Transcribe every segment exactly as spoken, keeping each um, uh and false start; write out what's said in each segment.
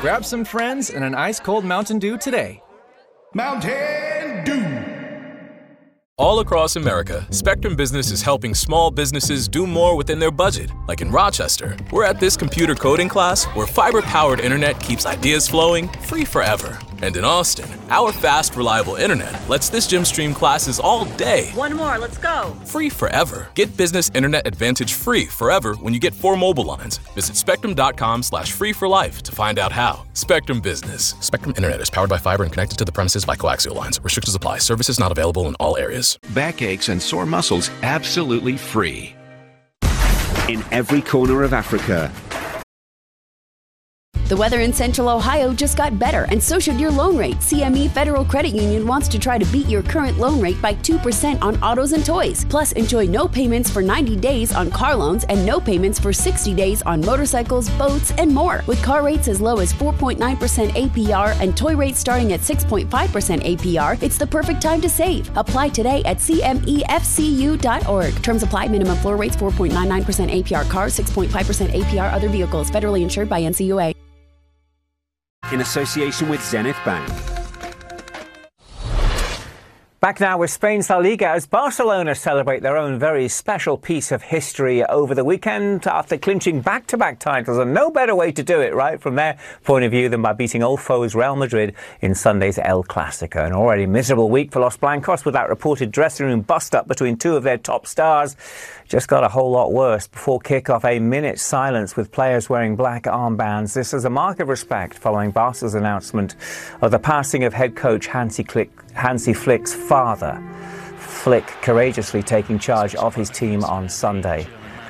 Grab some friends and an ice-cold Mountain Dew today. Mountain Dew. All across America, Spectrum Business is helping small businesses do more within their budget. Like in Rochester, we're at this computer coding class where fiber-powered internet keeps ideas flowing free forever. And in Austin, our fast, reliable internet lets this gym stream classes all day. One more, let's go. Free forever. Get Business Internet Advantage free forever when you get four mobile lines. Visit spectrum.com slash free for life to find out how. Spectrum Business. Spectrum Internet is powered by fiber and connected to the premises by coaxial lines. Restrictions apply. Services not available in all areas. Backaches and sore muscles absolutely free. In every corner of Africa. The weather in Central Ohio just got better, and so should your loan rate. C M E Federal Credit Union wants to try to beat your current loan rate by two percent on autos and toys. Plus, enjoy no payments for ninety days on car loans and no payments for sixty days on motorcycles, boats, and more. With car rates as low as four point nine percent A P R and toy rates starting at six point five percent A P R, it's the perfect time to save. Apply today at C M E F C U dot org. Terms apply. Minimum floor rates four point nine nine percent A P R cars, six point five percent A P R other vehicles. Federally insured by N C U A. In association with Zenith Bank. Back now with Spain's La Liga as Barcelona celebrate their own very special piece of history over the weekend after clinching back-to-back titles, and no better way to do it, right, from their point of view than by beating old foes Real Madrid in Sunday's El Clasico. An already miserable week for Los Blancos with that reported dressing room bust-up between two of their top stars. Just got a whole lot worse. Before kick-off, a minute's silence with players wearing black armbands. This is a mark of respect following Barca's announcement of the passing of head coach Hansi Flick, Hansi Flick's father. Flick courageously taking charge of his team on Sunday.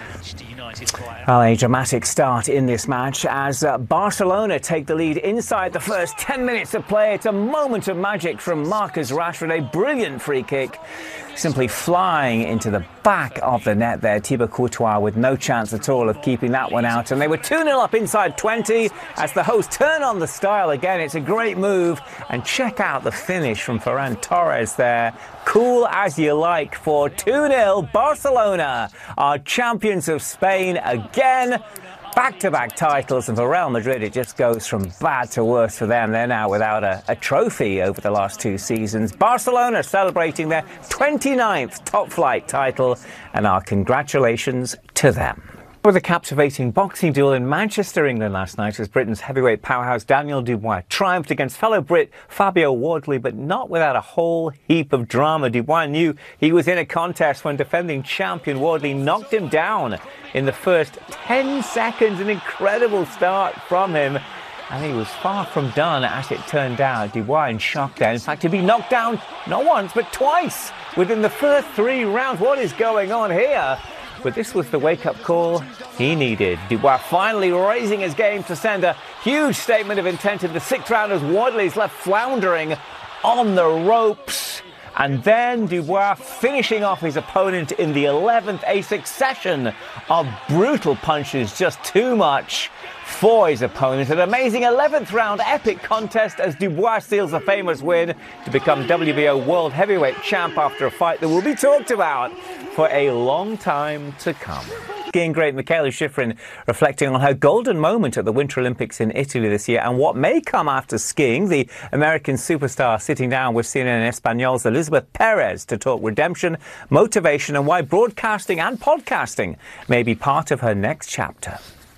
Well, a dramatic start in this match as uh, Barcelona take the lead inside the first ten minutes of play. It's a moment of magic from Marcus Rashford, a brilliant free kick, simply flying into the back of the net there. Thibaut Courtois with no chance at all of keeping that one out, and they were two nil up inside twenty as the hosts turn on the style again. It's a great move, and check out the finish from Ferran Torres there. Cool as you like for two nil. Barcelona are champions of Spain again. Back-to-back titles, and for Real Madrid it just goes from bad to worse for them. They're now without a, a trophy over the last two seasons. Barcelona celebrating their twenty-ninth top-flight title, and our congratulations to them. With a captivating boxing duel in Manchester, England last night as Britain's heavyweight powerhouse Daniel Dubois triumphed against fellow Brit Fabio Wardley, but not without a whole heap of drama. Dubois knew he was in a contest when defending champion Wardley knocked him down in the first ten seconds. An incredible start from him, and he was far from done as it turned out. Dubois in shock there. In fact, he'd been knocked down not once but twice within the first three rounds. What is going on here? But this was the wake-up call he needed. Dubois finally raising his game to send a huge statement of intent in the sixth round as Wardley's left floundering on the ropes. And then Dubois finishing off his opponent in the eleventh, a succession of brutal punches, just too much for his opponent. An amazing eleventh round epic contest as Dubois seals a famous win to become W B O World Heavyweight Champ after a fight that will be talked about for a long time to come. Skiing great Mikaela Shiffrin reflecting on her golden moment at the Winter Olympics in Italy this year and what may come after skiing. The American superstar sitting down with C N N Español's Elizabeth Perez to talk redemption, motivation, and why broadcasting and podcasting may be part of her next chapter.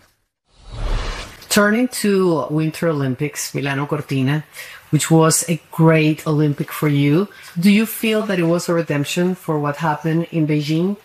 Turning to Winter Olympics, Milano Cortina, which was a great Olympic for you, do you feel that it was a redemption for what happened in Beijing?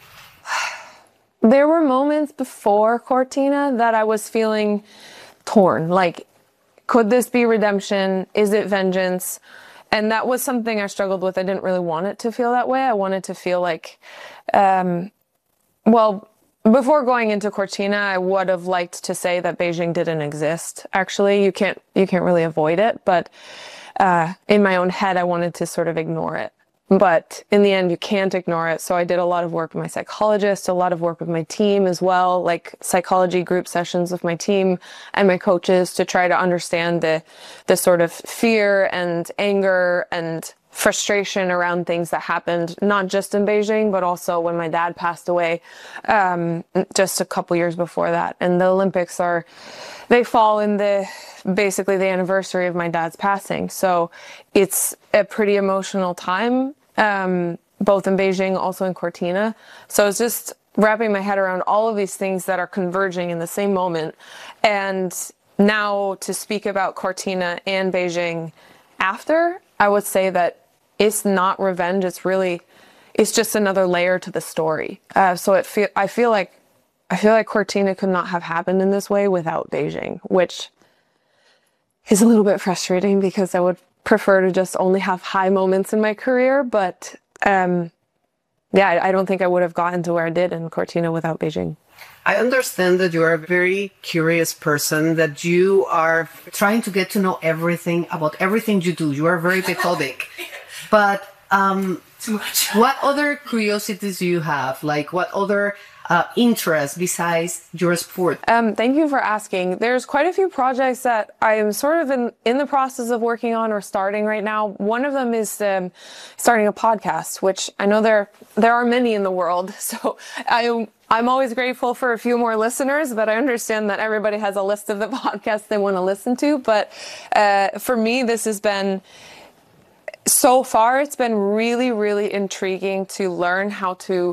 There were moments before Cortina that I was feeling torn. Like, could this be redemption? Is it vengeance? And that was something I struggled with. I didn't really want it to feel that way. I wanted to feel like, um, well, before going into Cortina, I would have liked to say that Beijing didn't exist. Actually, you can't you can't really avoid it. But uh, in my own head, I wanted to sort of ignore it. But in the end, you can't ignore it. So I did a lot of work with my psychologist, a lot of work with my team as well, like psychology group sessions with my team and my coaches to try to understand the the sort of fear and anger and frustration around things that happened, not just in Beijing, but also when my dad passed away um, just a couple years before that. And the Olympics are, they fall in the basically the anniversary of my dad's passing. So it's a pretty emotional time, um, both in Beijing, also in Cortina. So it's just wrapping my head around all of these things that are converging in the same moment. And now to speak about Cortina and Beijing after, I would say that it's not revenge. It's really, it's just another layer to the story. Uh, so it feel, I feel like, I feel like Cortina could not have happened in this way without Beijing, which is a little bit frustrating because I would prefer to just only have high moments in my career. But um, yeah, I, I don't think I would have gotten to where I did in Cortina without Beijing. I understand that you are a very curious person, that you are trying to get to know everything about everything you do. You are very methodic. But um, too much. What other curiosities do you have? Like what other uh, interests besides your sport? Um, thank you for asking. There's quite a few projects that I am sort of in, in the process of working on or starting right now. One of them is um, starting a podcast, which I know there there are many in the world. So I I'm always grateful for a few more listeners, but I understand that everybody has a list of the podcasts they want to listen to. But uh, for me, this has been, so far, it's been really, really intriguing to learn how to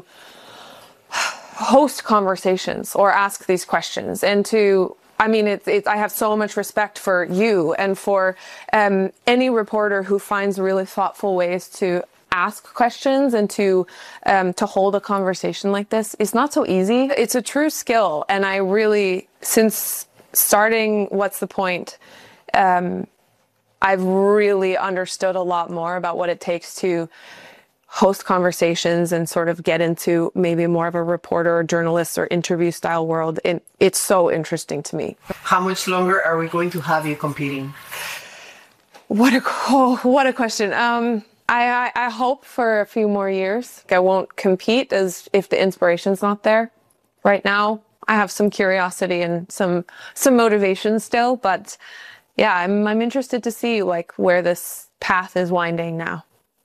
host conversations or ask these questions. And to, I mean, it's, it's, I have so much respect for you and for um, any reporter who finds really thoughtful ways to ask questions and to um, to hold a conversation like this. It's not so easy. It's a true skill. And I really, since starting What's the Point, um, I've really understood a lot more about what it takes to host conversations and sort of get into maybe more of a reporter or journalist or interview style world. It, it's so interesting to me. How much longer are we going to have you competing? What a, oh, what a question. Um, I, I, I hope for a few more years. I won't compete as if the inspiration's not there. Right now, I have some curiosity and some some motivation still, but yeah, I'm I'm interested to see like where this path is winding now.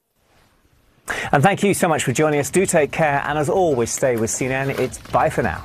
And thank you so much for joining us. Do take care, and as always, stay with C N N. It's bye for now.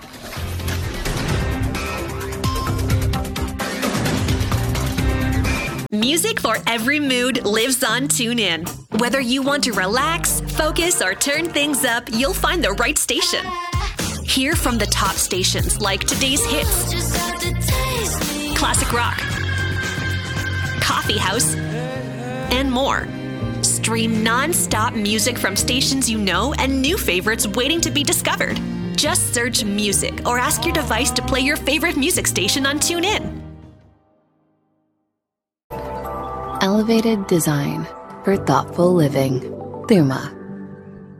Music for every mood lives on TuneIn. Whether you want to relax, focus, or turn things up, you'll find the right station. Hear from the top stations like today's hits, classic rock, coffee house, and more. Stream non-stop music from stations you know and new favorites waiting to be discovered. Just search music or ask your device to play your favorite music station on TuneIn. Elevated design for thoughtful living. Thuma.